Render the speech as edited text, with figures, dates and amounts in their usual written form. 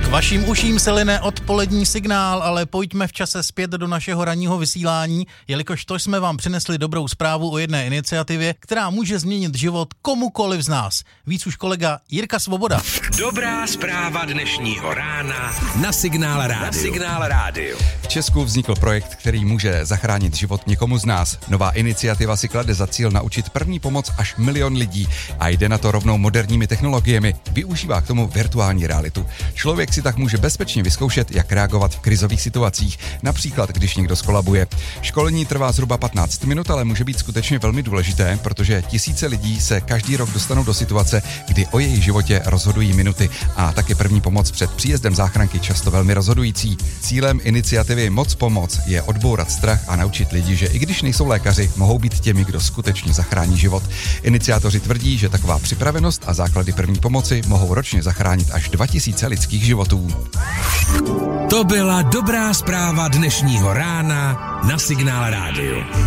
Vaším uším se line odpolední signál, ale pojďme v čase zpět do našeho ranního vysílání, jelikož to jsme vám přinesli dobrou zprávu o jedné iniciativě, která může změnit život komukoliv z nás. Víc už kolega Jirka Svoboda. Dobrá zpráva dnešního rána na Signál Rádiu. V Česku vznikl projekt, který může zachránit život někomu z nás. Nová iniciativa si klade za cíl naučit první pomoc až 1 milion lidí a jde na to rovnou moderními technologiemi. Využívá k tomu virtuální realitu. Člověk si tak může bezpečně vyzkoušet, jak reagovat v krizových situacích, například když někdo skolabuje. Školení trvá zhruba 15 minut, ale může být skutečně velmi důležité, protože tisíce lidí se každý rok dostanou do situace, kdy o jejich životě rozhodují minuty a taky první pomoc před příjezdem záchranky často velmi rozhodující. Cílem iniciativy Moc pomoc je odbourat strach a naučit lidi, že i když nejsou lékaři, mohou být těmi, kdo skutečně zachrání život. Iniciátoři tvrdí, že taková připravenost a základy první pomoci mohou ročně zachránit až 2000 lidských životů. To byla dobrá zpráva dnešního rána na Signál Rádiu.